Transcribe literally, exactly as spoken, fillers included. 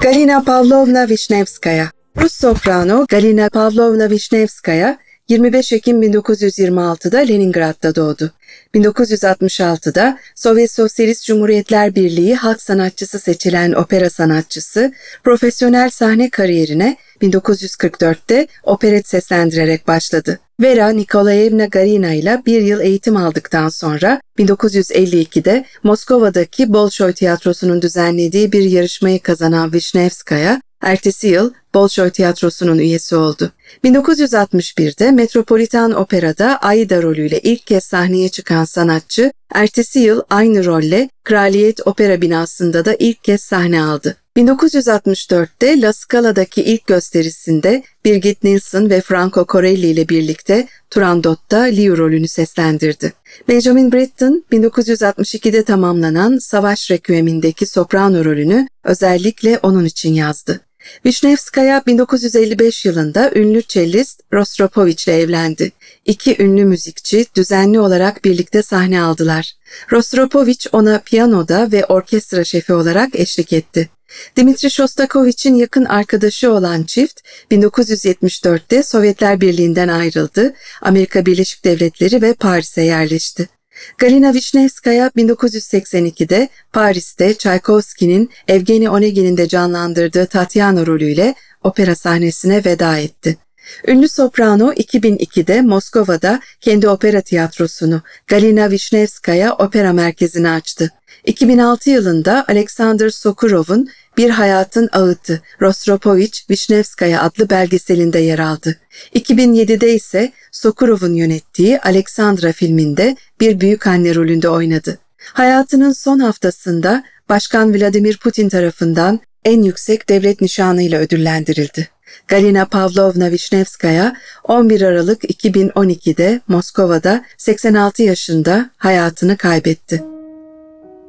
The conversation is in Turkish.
Galina Pavlovna Vishnevskaya. Rus soprano Galina Pavlovna Vishnevskaya yirmi beş Ekim bin dokuz yüz yirmi altıda Leningrad'da doğdu. bin dokuz yüz altmış altıda Sovyet Sosyalist Cumhuriyetler Birliği halk sanatçısı seçilen opera sanatçısı, profesyonel sahne kariyerine bin dokuz yüz kırk dörtte operet seslendirerek başladı. Vera Nikolayevna Garina ile bir yıl eğitim aldıktan sonra bin dokuz yüz elli ikide Moskova'daki Bolşoy Tiyatrosu'nun düzenlediği bir yarışmayı kazanan Vishnevskaya, ertesi yıl Bolşoy Tiyatrosu'nun üyesi oldu. bin dokuz yüz altmış birde Metropolitan Opera'da Aida rolüyle ilk kez sahneye çıkan sanatçı, ertesi yıl aynı rolle Kraliyet Opera binasında da ilk kez sahne aldı. bin dokuz yüz altmış dörtte La Scala'daki ilk gösterisinde Birgit Nilsson ve Franco Corelli ile birlikte Turandot'ta Leo rolünü seslendirdi. Benjamin Britten, bin dokuz yüz altmış ikide tamamlanan Savaş Requiem'indeki soprano rolünü özellikle onun için yazdı. Vishnevskaya bin dokuz yüz elli beş yılında ünlü cellist Rostropovich ile evlendi. İki ünlü müzikçi düzenli olarak birlikte sahne aldılar. Rostropovich ona piyanoda ve orkestra şefi olarak eşlik etti. Dmitri Shostakovich'in yakın arkadaşı olan çift bin dokuz yüz yetmiş dörtte Sovyetler Birliği'nden ayrıldı, Amerika Birleşik Devletleri ve Paris'e yerleşti. Galina Vishnevskaya bin dokuz yüz seksen ikide Paris'te Tchaikovsky'nin Evgeni Onegin'in de canlandırdığı Tatyana rolüyle opera sahnesine veda etti. Ünlü soprano iki bin ikide Moskova'da kendi opera tiyatrosunu Galina Vishnevskaya Opera Merkezi'ni açtı. iki bin altı yılında Alexander Sokurov'un Bir Hayatın Ağıtı Rostropovich Vishnevskaya adlı belgeselinde yer aldı. iki bin yedide ise Sokurov'un yönettiği Alexandra filminde bir büyükanne rolünde oynadı. Hayatının son haftasında Başkan Vladimir Putin tarafından en yüksek devlet nişanıyla ödüllendirildi. Galina Pavlovna Vishnevskaya on bir Aralık iki bin on ikide Moskova'da seksen altı yaşında hayatını kaybetti.